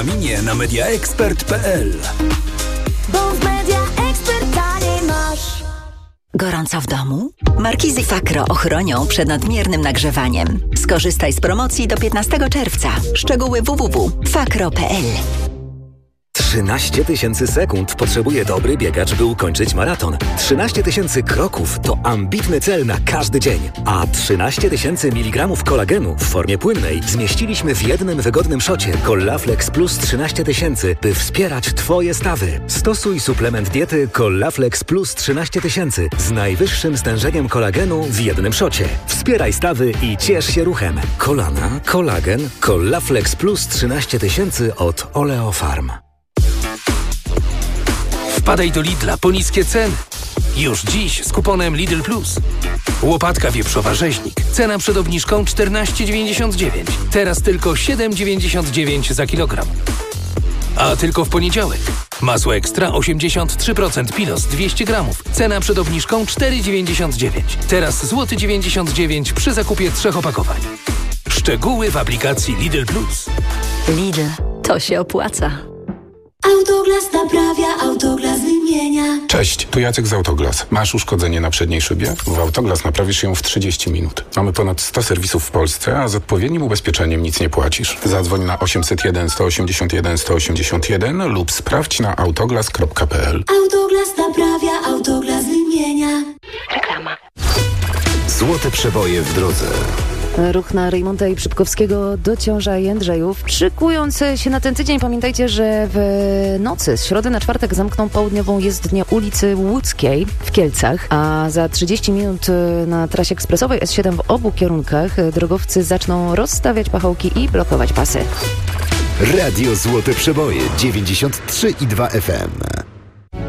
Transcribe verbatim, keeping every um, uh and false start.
Minie na mediaexpert kropka p l. Bo w Media Expert taniej masz. Gorąco w domu? Markizy Fakro ochronią przed nadmiernym nagrzewaniem. Skorzystaj z promocji do piętnastego czerwca. Szczegóły w w w kropka fakro kropka p l. trzynaście tysięcy sekund potrzebuje dobry biegacz, by ukończyć maraton. trzynaście tysięcy kroków to ambitny cel na każdy dzień. A trzynaście tysięcy miligramów kolagenu w formie płynnej zmieściliśmy w jednym wygodnym szocie Collaflex Plus trzynaście tysięcy, by wspierać Twoje stawy. Stosuj suplement diety Collaflex Plus trzynaście tysięcy z najwyższym stężeniem kolagenu w jednym szocie. Wspieraj stawy i ciesz się ruchem. Kolana, kolagen, Collaflex Plus trzynaście tysięcy od Oleofarm. Wpadaj do Lidla po niskie ceny. Już dziś z kuponem Lidl Plus. Łopatka wieprzowa rzeźnik. Cena przed obniżką czternaście dziewięćdziesiąt dziewięć. Teraz tylko siedem dziewięćdziesiąt dziewięć za kilogram. A tylko w poniedziałek. Masło ekstra osiemdziesiąt trzy procent Pilos dwieście gramów. Cena przed obniżką cztery dziewięćdziesiąt dziewięć. Teraz złoty dziewięćdziesiąt dziewięć przy zakupie trzech opakowań. Szczegóły w aplikacji Lidl Plus. Lidl, to się opłaca. Autoglas naprawia, Autoglas wymienia. Cześć, tu Jacek z Autoglas. Masz uszkodzenie na przedniej szybie? W Autoglas naprawisz ją w trzydzieści minut. Mamy ponad sto serwisów w Polsce, a z odpowiednim ubezpieczeniem nic nie płacisz. Zadzwoń na osiemset jeden sto osiemdziesiąt jeden sto osiemdziesiąt jeden lub sprawdź na autoglas kropka p l. Autoglas naprawia, Autoglas wymienia. Reklama. Złote przeboje w drodze. Ruch na Rejmonta i Przypkowskiego dociąża Jędrzejów. Szykując się na ten tydzień, pamiętajcie, że w nocy z środy na czwartek zamkną południową jezdnię ulicy Łódzkiej w Kielcach, a za trzydzieści minut na trasie ekspresowej S siedem w obu kierunkach drogowcy zaczną rozstawiać pachołki i blokować pasy. Radio Złote Przeboje dziewięćdziesiąt trzy i dwa F M.